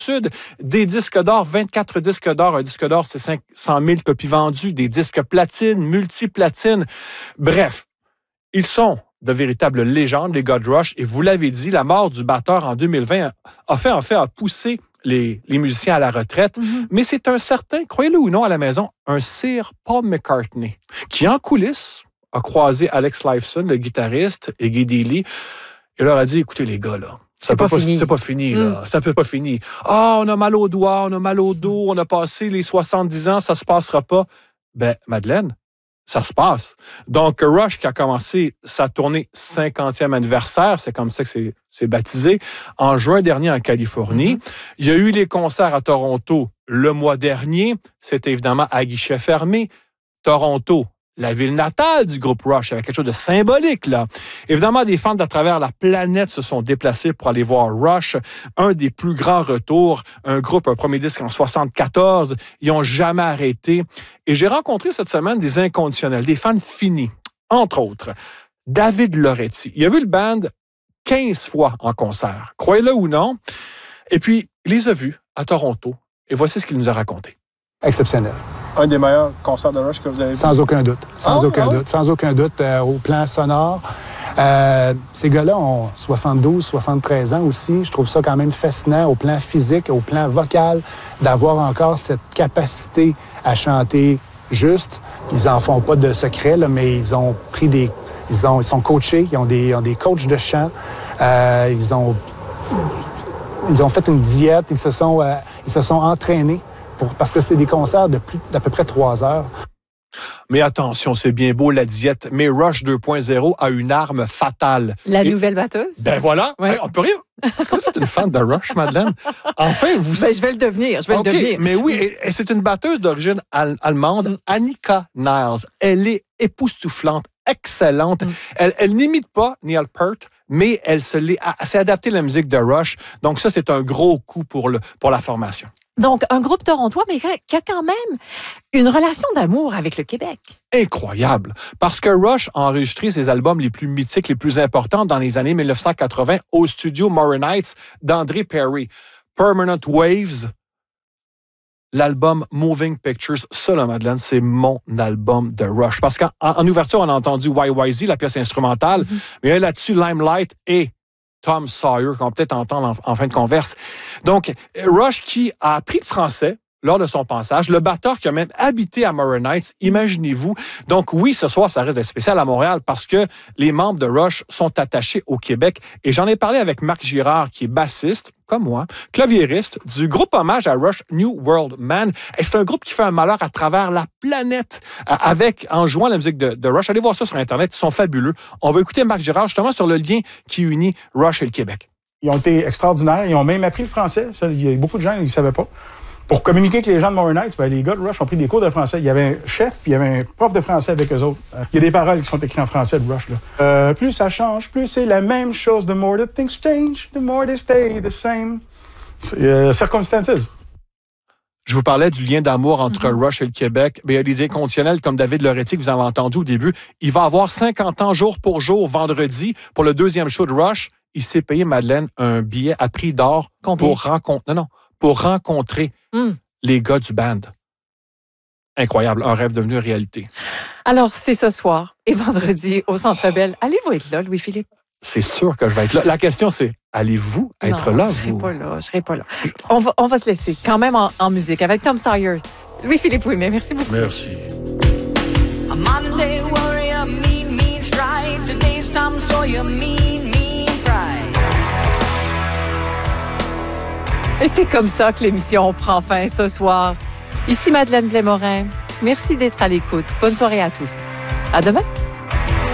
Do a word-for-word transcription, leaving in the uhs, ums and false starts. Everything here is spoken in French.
Sud, des disques d'or, vingt-quatre disques d'or. Un disque d'or, c'est cinq cent mille copies vendues, des disques platine, multi-platine. Bref, ils sont de véritables légendes, les gars de Rush. Et vous l'avez dit, la mort du batteur en deux mille vingt a fait en fait a poussé les, les musiciens à la retraite. Mm-hmm. Mais c'est un certain, croyez-le ou non, à la maison, un Sir Paul McCartney, qui en coulisses a croisé Alex Lifeson, le guitariste, et Geddy Lee, et leur a dit, écoutez les gars, là, Ça peut pas, pas c'est pas fini, là. Mm. Ça peut pas finir. Ah, oh, on a mal au doigt, on a mal au dos, on a passé les soixante-dix ans, ça se passera pas. Ben, Madeleine, ça se passe. Donc, Rush, qui a commencé sa tournée cinquantième anniversaire, c'est comme ça que c'est, c'est baptisé, en juin dernier en Californie. Mm-hmm. Il y a eu les concerts à Toronto le mois dernier. C'était évidemment à guichet fermé. Toronto, la ville natale du groupe Rush, avec quelque chose de symbolique, là. Évidemment, des fans d'à travers la planète se sont déplacés pour aller voir Rush, un des plus grands retours, un groupe, un premier disque en soixante-quatorze, ils n'ont jamais arrêté. Et j'ai rencontré cette semaine des inconditionnels, des fans finis, entre autres, David Loretti. Il a vu le band quinze fois en concert, croyez-le ou non. Et puis, il les a vus à Toronto, et voici ce qu'il nous a raconté. Exceptionnel. Un des meilleurs concerts de Rush que vous avez vu? Sans aucun doute. Sans ah, aucun ah. doute. Sans aucun doute euh, au plan sonore. Euh, ces gars-là ont soixante-douze, soixante-treize ans aussi. Je trouve ça quand même fascinant au plan physique, au plan vocal, d'avoir encore cette capacité à chanter juste. Ils en font pas de secret, là, mais ils ont pris des... Ils, ont, ils sont coachés, ils ont des, ils ont des coachs de chant. Euh, ils ont... Ils ont fait une diète, ils se sont, euh, ils se sont entraînés. Pour, parce que c'est des concerts de plus, d'à peu près trois heures. Mais attention, c'est bien beau la diète, mais Rush deux point zéro a une arme fatale. La Et, nouvelle batteuse? Ben voilà, ouais. On peut rien. Est-ce que vous êtes une fan de Rush, Madeleine? Enfin, vous... Ben, je vais le devenir, je vais okay, le devenir. Mais oui, et, et c'est une batteuse d'origine al- allemande, mm. Annika Niles. Elle est époustouflante, excellente. Mm. Elle, elle n'imite pas Neil Peart, mais elle se l'est, elle s'est adaptée à la musique de Rush. Donc ça, c'est un gros coup pour, le, pour la formation. Donc, un groupe torontois, mais qui a quand même une relation d'amour avec le Québec. Incroyable! Parce que Rush a enregistré ses albums les plus mythiques, les plus importants dans les années dix-neuf cent quatre-vingts au studio Morin Heights d'André Perry. Permanent Waves, l'album Moving Pictures, ça, là, Madeleine, c'est mon album de Rush. Parce qu'en en ouverture, on a entendu Y Y Z, la pièce instrumentale, mm-hmm. mais là-dessus, Limelight et Tom Sawyer, qu'on va peut-être entendre en, en fin de converse. Donc, Rush qui a appris le français lors de son passage, le batteur qui a même habité à Morin Heights, imaginez-vous. Donc oui, ce soir, ça risque d'être spécial à Montréal parce que les membres de Rush sont attachés au Québec. Et j'en ai parlé avec Marc Girard, qui est bassiste, comme moi, claviériste du groupe hommage à Rush, New World Man. Et c'est un groupe qui fait un malheur à travers la planète avec, en jouant la musique de, de Rush. Allez voir ça sur Internet, ils sont fabuleux. On va écouter Marc Girard justement sur le lien qui unit Rush et le Québec. Ils ont été extraordinaires. Ils ont même appris le français. Ça, il y a beaucoup de gens qui ne savaient pas. Pour communiquer avec les gens de Morin Heights, ben, les gars de Rush ont pris des cours de français. Il y avait un chef, puis il y avait un prof de français avec eux autres. Il y a des paroles qui sont écrites en français de Rush. Là. Euh, plus ça change, plus c'est la même chose. The more the things change, the more they stay the same. Euh, circumstances. Je vous parlais du lien d'amour entre mm-hmm. Rush et le Québec. Mais il y a des inconditionnels comme David Loretti, que vous avez entendu au début. Il va avoir cinquante ans jour pour jour, vendredi, pour le deuxième show de Rush. Il s'est payé, Madeleine, un billet à prix d'or Combien? pour rencontrer... Non, non, pour rencontrer mm. les gars du band. Incroyable, un rêve devenu réalité. Alors, c'est ce soir et vendredi au Centre Bell. Allez-vous être là, Louis-Philippe? C'est sûr que je vais être là. La question, c'est, allez-vous être non, là? je ne serai vous? pas là, je serai pas là. On va, on va se laisser quand même en, en musique avec Tom Sawyer. Louis-Philippe Ouimet, merci beaucoup. Merci. A Monday warrior, mean, mean strike. Today's Tom Sawyer, mean, mean pride. Et c'est comme ça que l'émission prend fin ce soir. Ici Madeleine Blais-Morin. Merci d'être à l'écoute. Bonne soirée à tous. À demain.